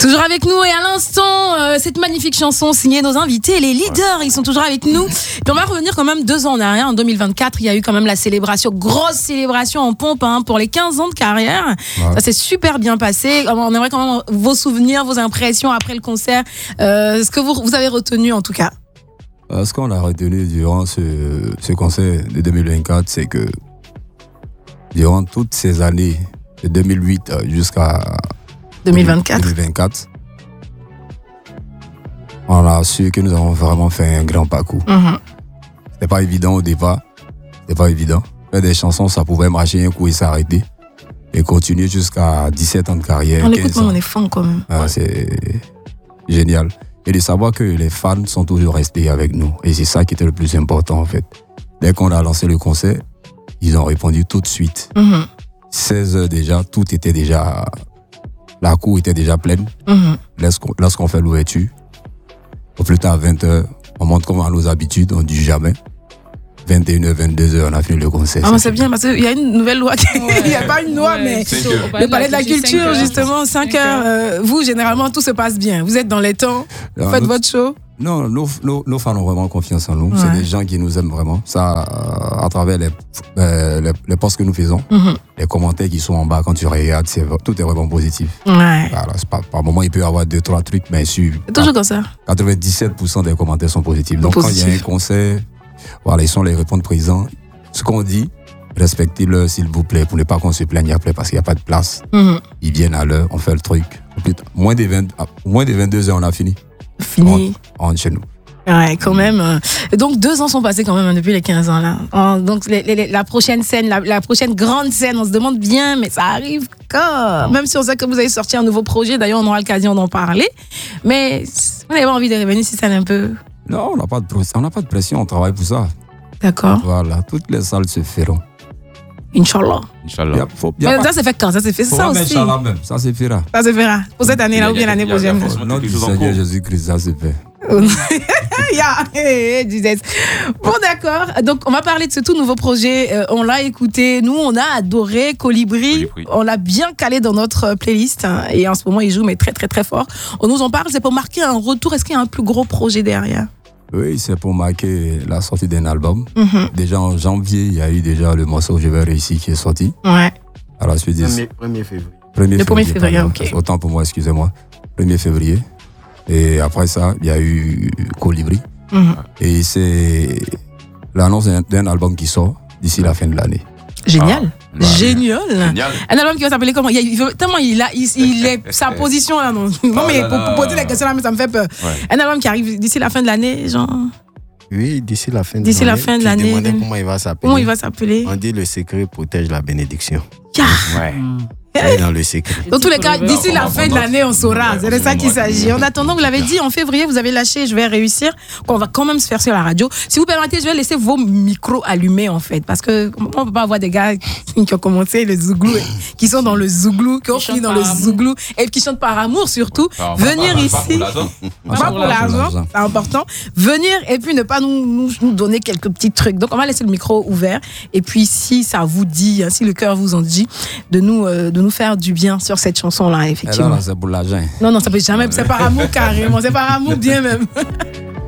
Toujours avec nous et à l'instant, cette magnifique chanson signée nos invités, les leaders, ils sont toujours avec nous. Puis on va revenir quand même 2 ans en arrière, en 2024, il y a eu quand même la célébration, grosse célébration en pompe pour les 15 ans de carrière. Ouais. Ça s'est super bien passé. On aimerait quand même vos souvenirs, vos impressions après le concert, ce que vous avez retenu en tout cas. Ce qu'on a retenu durant ce concert de 2024, c'est que durant toutes ces années, de 2008 jusqu'à 2024, on a su que nous avons vraiment fait un grand parcours. C'était pas évident au départ, c'était pas évident. Faire des chansons, ça pouvait marcher un coup et s'arrêter. Et continuer jusqu'à 17 ans de carrière. On écoute, on est fan quand même. C'est génial. Et de savoir que les fans sont toujours restés avec nous. Et c'est ça qui était le plus important en fait. Dès qu'on a lancé le concert, ils ont répondu tout de suite. 16 heures déjà, tout était déjà... La cour était déjà pleine. Lorsqu'on fait l'ouverture, au plus tard 20 heures, on monte comme à nos habitudes, on ne dit jamais. 21h, 22h, on a fini le concert. Ah, c'est bien parce qu'il y a une nouvelle loi. Il n'y a pas une loi, mais le palais de la culture, justement, 5 heures. Vous, généralement, tout se passe bien. Vous êtes dans les temps, vous faites votre show. Non, nos fans ont vraiment confiance en nous. Ouais. C'est des gens qui nous aiment vraiment. Ça, à travers les posts que nous faisons, les commentaires qui sont en bas, quand tu regardes, tout est vraiment positif. Ouais. Voilà, par moment, il peut y avoir 2-3 trucs, mais c'est toujours comme ça. 97% des commentaires sont positifs. Donc, quand il y a un concert, voilà, ils sont les répondre présents. Ce qu'on dit, respectez-le, s'il vous plaît, pour ne pas qu'on se plaigne après, parce qu'il n'y a pas de place. Ils viennent à l'heure, on fait le truc. Moins de 22 heures, on a fini. On rentre chez nous. Ouais, quand même. Donc 2 ans sont passés quand même depuis les 15 ans là. Donc la prochaine scène, la prochaine grande scène, on se demande bien, mais ça arrive quand. Même si on sait que vous avez sorti un nouveau projet, d'ailleurs on aura l'occasion d'en parler. Mais on n'avait pas envie de revenir si ça un peu. Non, on n'a pas de pression, on travaille pour ça. D'accord. Voilà, toutes les salles se feront. Inch'Allah. Ça s'est fait quand? Ça s'est fait ça aussi. Inch'Allah même, ça se fera. Ça se fera. Pour cette année-là ou bien l'année prochaine. Au nom du Seigneur Jésus-Christ, ça se fait. Bon, d'accord. Donc, on va parler de ce tout nouveau projet. On l'a écouté. Nous, on a adoré Colibri. On l'a bien calé dans notre playlist. Et en ce moment, il joue, mais très, très, très fort. On nous en parle. C'est pour marquer un retour. Est-ce qu'il y a un plus gros projet derrière? Oui, c'est pour marquer la sortie d'un album. Déjà en janvier, il y a eu déjà le morceau Je vais réussir qui est sorti. Ouais. À la suite 1er février. Le 1er février, ok. Autant pour moi, excusez-moi. 1er février. Et après ça, il y a eu Colibri. Et c'est l'annonce d'un album qui sort d'ici la fin de l'année. Génial. Génial. Un album qui va s'appeler comment? Tellement il est sa position là. Non, mais pour poser la question là, ça me fait peur. Ouais. Un album qui arrive d'ici la fin de l'année, genre. Oui, d'ici la fin de l'année. Comment il va s'appeler? Comment il va s'appeler? On dit le secret protège la bénédiction. Ouais. C'est dans le secret. Dans tous les cas, d'ici la fin de l'année, on saura. C'est de ça qu'il s'agit. En attendant, vous l'avez dit, en février, vous avez lâché Je vais réussir, qu'on va quand même se faire sur la radio. Si vous permettez, je vais laisser vos micros allumés, en fait. Parce qu'on ne peut pas avoir des gars qui ont commencé le zouglou, qui sont dans le zouglou, qui ont fini dans le zouglou, et qui chantent par amour, surtout. Venir ici. Pas pour l'argent, c'est important. Venir et puis ne pas nous donner quelques petits trucs. Donc, on va laisser le micro ouvert. Et puis, si ça vous dit, si le cœur vous en dit, de nous faire du bien sur cette chanson-là, effectivement. C'est pour l'argent. Non, ça peut jamais. C'est par amour carrément. C'est par amour bien même.